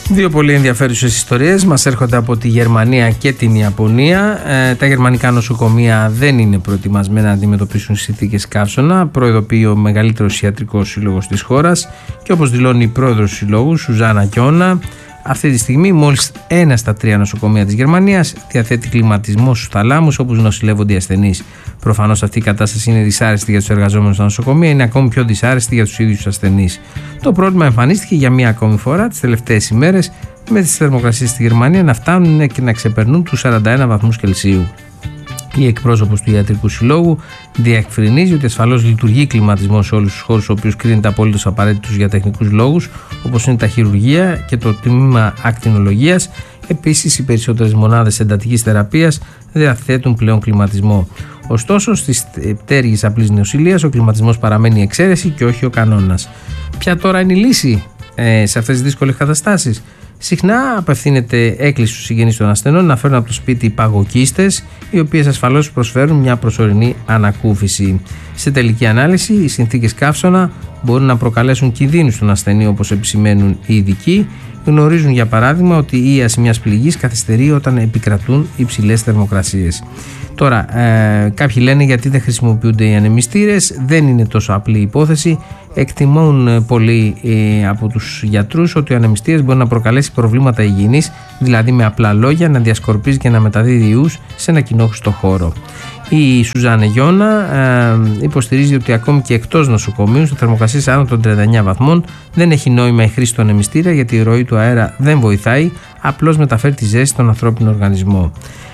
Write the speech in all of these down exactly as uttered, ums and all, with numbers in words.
Δύο πολύ ενδιαφέρουσες ιστορίες μας έρχονται από τη Γερμανία και την Ιαπωνία. Ε, τα γερμανικά νοσοκομεία δεν είναι προετοιμασμένα να αντιμετωπίσουν συνθήκες καύσωνα, προειδοποιεί ο μεγαλύτερος ιατρικός σύλλογος της χώρας και όπως δηλώνει η πρόεδρος του συλλόγου, Σουζάνα Γιώνα, αυτή τη στιγμή μόλις ένα στα τρία νοσοκομεία της Γερμανίας διαθέτει κλιματισμό στους θαλάμους όπου νοσηλεύονται οι ασθενείς. Προφανώς αυτή η κατάσταση είναι δυσάρεστη για τους εργαζόμενους στα νοσοκομεία, είναι ακόμη πιο δυσάρεστη για τους ίδιους τους ασθενείς. Το πρόβλημα εμφανίστηκε για μία ακόμη φορά τις τελευταίες ημέρες, με τις θερμοκρασίες στη Γερμανία να φτάνουν και να ξεπερνούν τους σαράντα ένα βαθμούς Κελσίου. Η εκπρόσωπος του Ιατρικού Συλλόγου διευκρινίζει ότι ασφαλώς λειτουργεί κλιματισμός σε όλους τους χώρους στους οποίους κρίνεται απολύτως απαραίτητους για τεχνικούς λόγους, όπως είναι τα χειρουργεία και το τμήμα ακτινολογίας. Επίσης, οι περισσότερες μονάδες εντατικής θεραπείας διαθέτουν πλέον κλιματισμό. Ωστόσο, στις πτέρυγες απλής νοσηλείας ο κλιματισμός παραμένει εξαίρεση και όχι ο κανόνας. Ποια τώρα είναι η λύση ε, σε αυτές τις δύσκολες καταστάσεις? Συχνά απευθύνεται έκκληση στους συγγενείς των ασθενών να φέρουν από το σπίτι παγοκίστες, οι οποίες ασφαλώς προσφέρουν μια προσωρινή ανακούφιση. Σε τελική ανάλυση, οι συνθήκες καύσωνα μπορούν να προκαλέσουν κινδύνους στον ασθενή, όπως επισημαίνουν οι ειδικοί. Γνωρίζουν για παράδειγμα ότι η ίαση μιας πληγής καθυστερεί όταν επικρατούν υψηλές θερμοκρασίες. Τώρα, ε, κάποιοι λένε γιατί δεν χρησιμοποιούνται οι ανεμιστήρες. Δεν είναι τόσο απλή υπόθεση. Εκτιμούν πολλοί ε, από τους γιατρούς ότι ο ανεμιστήρας μπορεί να προκαλέσει προβλήματα υγιεινής, δηλαδή με απλά λόγια να διασκορπίζει και να μεταδίδει ιούς σε ένα κοινόχρηστο χώρο. Η Σουζάνε Γιώνα ε, υποστηρίζει ότι ακόμη και εκτός νοσοκομείου, σε θερμοκρασίες άνω των τριάντα εννέα βαθμών, δεν έχει νόημα η χρήση του ανεμιστήρα, γιατί η ροή του αέρα δεν βοηθάει, απλώς μεταφέρει τη ζέστη στον ανθρώπινο οργανισμό.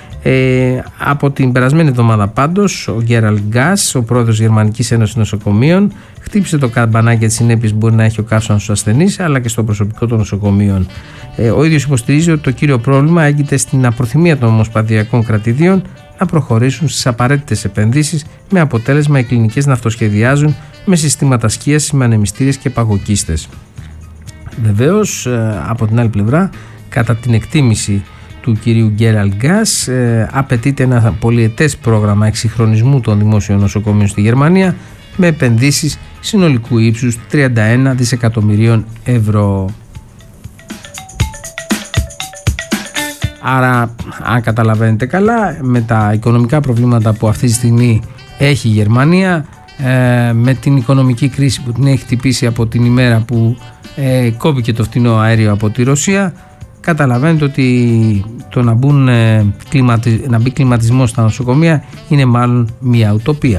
Ε, από την περασμένη εβδομάδα πάντως, ο Γκέραλντ Γκάς, ο πρόεδρος της Γερμανικής Ένωσης Νοσοκομείων, χτύπησε το καμπανάκι για τις συνέπειες που μπορεί να έχει ο καύσωνας στους ασθενείς, αλλά και στο προσωπικό των νοσοκομείων. Ε, ο ίδιος υποστηρίζει ότι το κύριο πρόβλημα έγκυται στην απροθυμία των ομοσπονδιακών κρατηδίων να προχωρήσουν στις απαραίτητες επενδύσεις, με αποτέλεσμα οι κλινικές να αυτοσχεδιάζουν με συστήματα σκίασης, με ανεμιστήρες και παγοκίστες. Βεβαίως, ε, από την άλλη πλευρά, κατά την εκτίμηση του κυρίου Γκέραλντ Γκάς, ε, απαιτείται ένα πολυετές πρόγραμμα εξυγχρονισμού των δημόσιων νοσοκομείων στη Γερμανία, με επενδύσεις συνολικού ύψους τριάντα ένα δισεκατομμυρίων ευρώ. Άρα, αν καταλαβαίνετε καλά, με τα οικονομικά προβλήματα που αυτή τη στιγμή έχει η Γερμανία, ε, με την οικονομική κρίση που την έχει χτυπήσει από την ημέρα που ε, κόπηκε το φτηνό αέριο από τη Ρωσία, καταλαβαίνετε ότι το να, μπουν, ε, κλιματι... να μπει κλιματισμός στα νοσοκομεία είναι μάλλον μια ουτοπία.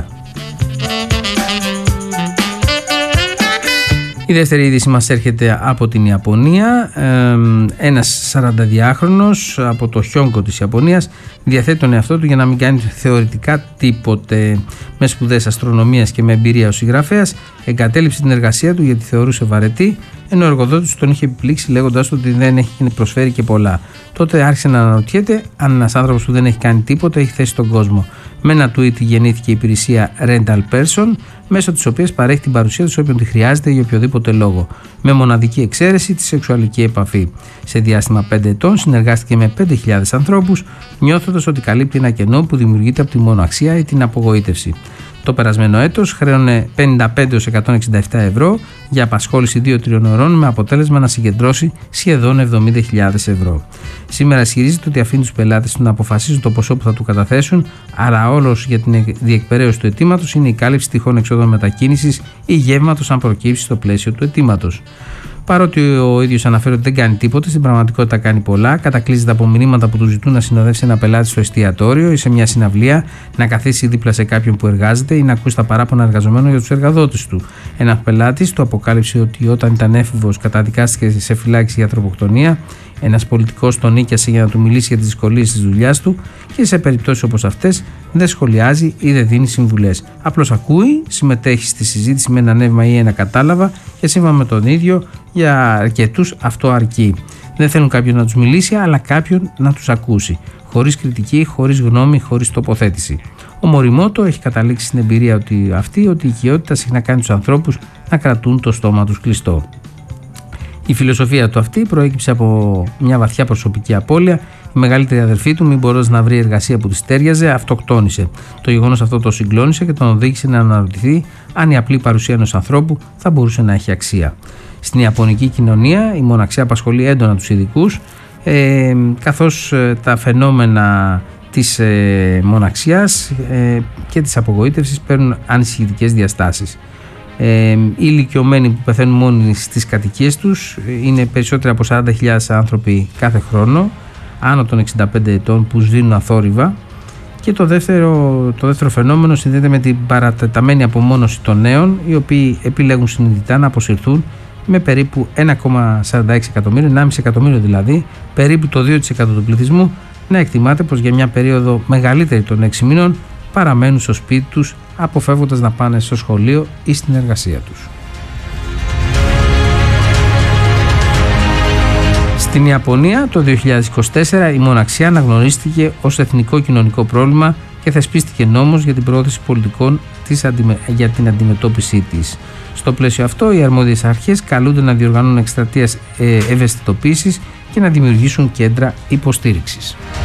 Η δεύτερη είδηση μας έρχεται από την Ιαπωνία. Ε, ένας σαρανταδυάχρονος από το Χιόγκο της Ιαπωνίας διαθέτει τον εαυτό του για να μην κάνει θεωρητικά τίποτε. Με σπουδές αστρονομίας και με εμπειρία ως συγγραφέας, εγκατέλειψε την εργασία του γιατί θεωρούσε βαρετή, ενώ ο εργοδότης τον είχε επιπλήξει λέγοντας ότι δεν έχει προσφέρει και πολλά. Τότε άρχισε να αναρωτιέται αν ένας άνθρωπος που δεν έχει κάνει τίποτα έχει θέση στον κόσμο. Με ένα tweet γεννήθηκε η υπηρεσία Rental Person, μέσω της οποίας παρέχει την παρουσία του σε όποιον τη χρειάζεται για οποιοδήποτε λόγο, με μοναδική εξαίρεση τη σεξουαλική επαφή. Σε διάστημα πέντε ετών συνεργάστηκε με πέντε χιλιάδες ανθρώπους, νιώθοντας ότι καλύπτει ένα κενό που δημιουργείται από τη μοναξία ή την απογοήτευση. Το περασμένο έτος χρέωνε πενήντα πέντε έως εκατόν εξήντα επτά ευρώ για απασχόληση δύο τριών ωρών, με αποτέλεσμα να συγκεντρώσει σχεδόν εβδομήντα χιλιάδες ευρώ. Σήμερα ισχυρίζεται ότι αφήνει τους πελάτες του να αποφασίζουν το ποσό που θα του καταθέσουν, άρα όλος για την διεκπαιρέωση του αιτήματος είναι η κάλυψη τυχόν εξόδων μετακίνησης ή γεύματος αν προκύψει στο πλαίσιο του αιτήματος. Παρότι ο ίδιος αναφέρει ότι δεν κάνει τίποτα, στην πραγματικότητα κάνει πολλά. Κατακλείζεται από μηνύματα που του ζητούν να συνοδεύσει ένα πελάτη στο εστιατόριο ή σε μια συναυλία, να καθίσει δίπλα σε κάποιον που εργάζεται ή να ακούσει τα παράπονα εργαζομένων για τους εργαδότες του. Ένας πελάτης του αποκάλυψε ότι όταν ήταν έφηβος καταδικάστηκε σε φυλάκιση για ανθρωποκτονία. Ένας πολιτικός τον νίκιασε για να του μιλήσει για τις δυσκολίες της δουλειάς του και σε περιπτώσεις όπως αυτές δεν σχολιάζει ή δεν δίνει συμβουλές. Απλώς ακούει, συμμετέχει στη συζήτηση με ένα νεύμα ή ένα κατάλαβα και σύμφωνα με τον ίδιο για αρκετούς αυτό αρκεί. Δεν θέλουν κάποιον να τους μιλήσει, αλλά κάποιον να τους ακούσει. Χωρίς κριτική, χωρίς γνώμη, χωρίς τοποθέτηση. Ο Μοριμότο έχει καταλήξει στην εμπειρία ότι αυτή ότι η οικειότητα συχνά κάνει τους ανθρώπους να κρατούν το στόμα τους κλειστό. Η φιλοσοφία του αυτή προέκυψε από μια βαθιά προσωπική απώλεια. Η μεγαλύτερη αδερφή του, μην μπορώντας να βρει εργασία που της τέριαζε, αυτοκτόνησε. Το γεγονός αυτό το συγκλώνησε και τον οδήγησε να αναρωτηθεί αν η απλή παρουσία ενός ανθρώπου θα μπορούσε να έχει αξία. Στην Ιαπωνική κοινωνία η μοναξιά απασχολεί έντονα τους ειδικούς, ε, καθώς ε, τα φαινόμενα της ε, μοναξιάς ε, και της απογοήτευσης παίρνουν ανησυχητικές διαστάσεις. Ε, οι ηλικιωμένοι που πεθαίνουν μόνοι στις κατοικίες τους είναι περισσότεροι από σαράντα χιλιάδες άνθρωποι κάθε χρόνο, άνω των εξήντα πέντε ετών, που σβήνουν αθόρυβα. Και το δεύτερο, το δεύτερο φαινόμενο συνδέεται με την παρατεταμένη απομόνωση των νέων, οι οποίοι επιλέγουν συνειδητά να αποσυρθούν, με περίπου ένα κόμμα σαράντα έξι εκατομμύριο, ενάμιση εκατομμύριο δηλαδή, περίπου το δύο τοις εκατό του πληθυσμού, να εκτιμάται πως για μια περίοδο μεγαλύτερη των έξι μήνων παραμένουν στο σπίτι τους, αποφεύγοντας να πάνε στο σχολείο ή στην εργασία τους. Στην Ιαπωνία το δύο χιλιάδες είκοσι τέσσερα η μοναξιά αναγνωρίστηκε ως εθνικό κοινωνικό πρόβλημα και θεσπίστηκε νόμος για την προώθηση πολιτικών της αντιμε... για την αντιμετώπιση της. Στο πλαίσιο αυτό, οι αρμόδιες αρχές καλούνται να διοργανώνουν εκστρατείες ευαισθητοποίησης και να δημιουργήσουν κέντρα υποστήριξης.